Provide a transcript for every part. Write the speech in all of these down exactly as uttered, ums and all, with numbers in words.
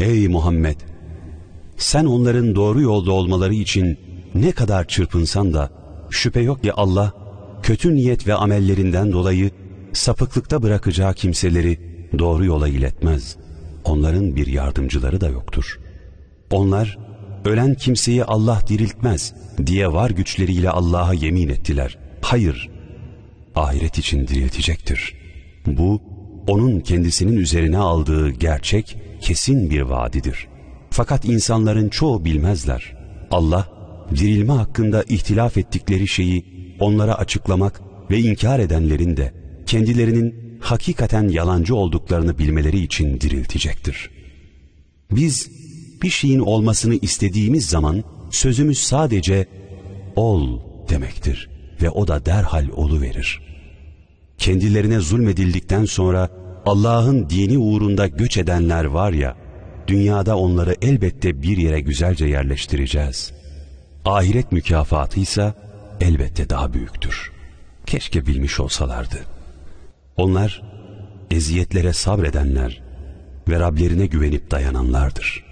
Ey Muhammed! Sen onların doğru yolda olmaları için ne kadar çırpınsan da şüphe yok ki Allah kötü niyet ve amellerinden dolayı sapıklıkta bırakacağı kimseleri doğru yola iletmez. Onların bir yardımcıları da yoktur. Onlar ölen kimseyi Allah diriltmez diye var güçleriyle Allah'a yemin ettiler. Hayır, ahiret için diriltecektir. Bu onun kendisinin üzerine aldığı gerçek, kesin bir vaadidir. Fakat insanların çoğu bilmezler. Allah dirilme hakkında ihtilaf ettikleri şeyi onlara açıklamak ve inkar edenlerin de kendilerinin hakikaten yalancı olduklarını bilmeleri için diriltecektir. Biz bir şeyin olmasını istediğimiz zaman sözümüz sadece ol demektir ve o da derhal oluverir. Kendilerine zulmedildikten sonra Allah'ın dini uğrunda göç edenler var ya, dünyada onları elbette bir yere güzelce yerleştireceğiz. Ahiret mükafatı ise elbette daha büyüktür. Keşke bilmiş olsalardı. Onlar eziyetlere sabredenler ve Rablerine güvenip dayananlardır.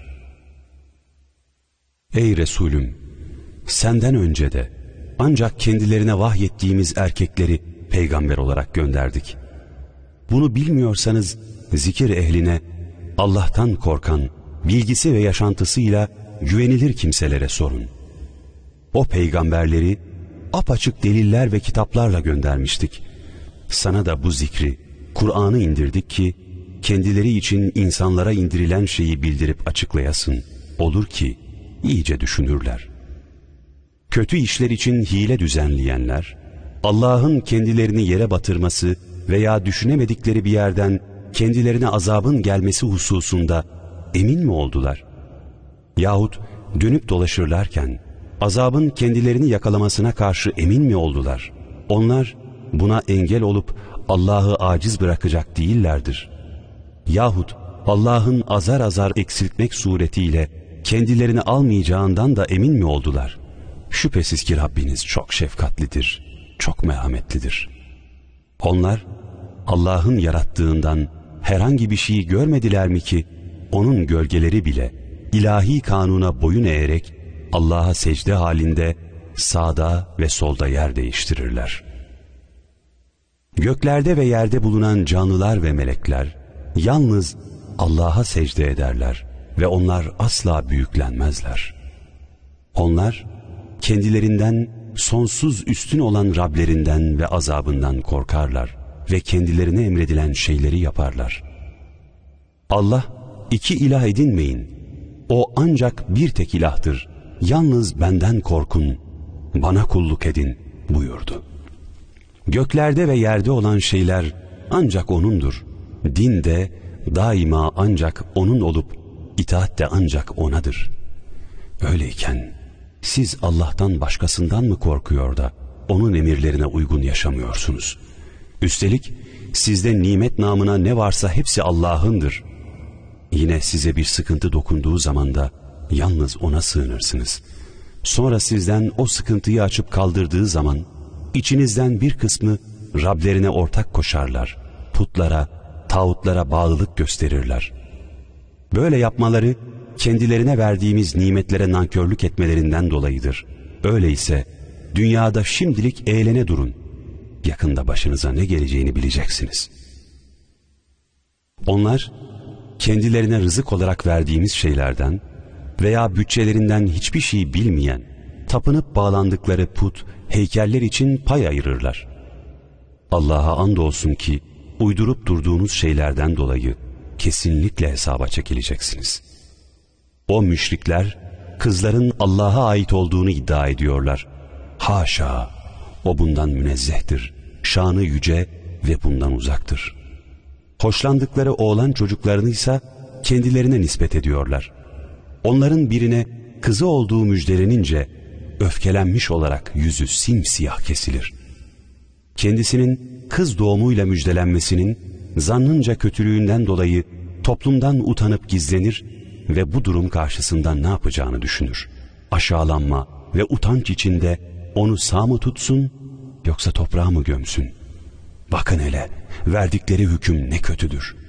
Ey Resulüm! Senden önce de ancak kendilerine vahyettiğimiz erkekleri peygamber olarak gönderdik. Bunu bilmiyorsanız zikir ehline, Allah'tan korkan, bilgisi ve yaşantısıyla güvenilir kimselere sorun. O peygamberleri apaçık deliller ve kitaplarla göndermiştik. Sana da bu zikri, Kur'an'ı indirdik ki kendileri için insanlara indirilen şeyi bildirip açıklayasın. Olur ki iyice düşünürler. Kötü işler için hile düzenleyenler, Allah'ın kendilerini yere batırması veya düşünemedikleri bir yerden kendilerine azabın gelmesi hususunda emin mi oldular? Yahut dönüp dolaşırlarken azabın kendilerini yakalamasına karşı emin mi oldular? Onlar buna engel olup Allah'ı aciz bırakacak değillerdir. Yahut Allah'ın azar azar eksiltmek suretiyle kendilerini almayacağından da emin mi oldular? Şüphesiz ki Rabbiniz çok şefkatlidir, çok merhametlidir. Onlar Allah'ın yarattığından herhangi bir şeyi görmediler mi ki onun gölgeleri bile ilahi kanuna boyun eğerek Allah'a secde halinde sağda ve solda yer değiştirirler. Göklerde ve yerde bulunan canlılar ve melekler yalnız Allah'a secde ederler ve onlar asla büyüklenmezler. Onlar kendilerinden sonsuz üstün olan Rablerinden ve azabından korkarlar ve kendilerine emredilen şeyleri yaparlar. Allah, iki ilah edinmeyin, o ancak bir tek ilahtır, yalnız benden korkun, bana kulluk edin buyurdu. Göklerde ve yerde olan şeyler ancak O'nundur. Din de daima ancak O'nun olup itaat de ancak O'nadır. Öyleyken siz Allah'tan başkasından mı korkuyor da O'nun emirlerine uygun yaşamıyorsunuz? Üstelik sizde nimet namına ne varsa hepsi Allah'ındır. Yine size bir sıkıntı dokunduğu zaman da yalnız O'na sığınırsınız. Sonra sizden o sıkıntıyı açıp kaldırdığı zaman içinizden bir kısmı Rablerine ortak koşarlar, putlara, tağutlara bağlılık gösterirler. Böyle yapmaları kendilerine verdiğimiz nimetlere nankörlük etmelerinden dolayıdır. Öyleyse dünyada şimdilik eğlene durun. Yakında başınıza ne geleceğini bileceksiniz. Onlar kendilerine rızık olarak verdiğimiz şeylerden veya bütçelerinden hiçbir şey bilmeyen, tapınıp bağlandıkları put, heykeller için pay ayırırlar. Allah'a andolsun ki uydurup durduğunuz şeylerden dolayı kesinlikle hesaba çekileceksiniz. O müşrikler kızların Allah'a ait olduğunu iddia ediyorlar. Haşa! O bundan münezzehtir, şanı yüce ve bundan uzaktır. Hoşlandıkları oğlan çocuklarını ise kendilerine nispet ediyorlar. Onların birine kızı olduğu müjdelenince öfkelenmiş olarak yüzü simsiyah kesilir. Kendisinin kız doğumuyla müjdelenmesinin zannınca kötülüğünden dolayı toplumdan utanıp gizlenir ve bu durum karşısında ne yapacağını düşünür. Aşağılanma ve utanç içinde onu sağ mı tutsun yoksa toprağa mı gömsün? Bakın hele verdikleri hüküm ne kötüdür.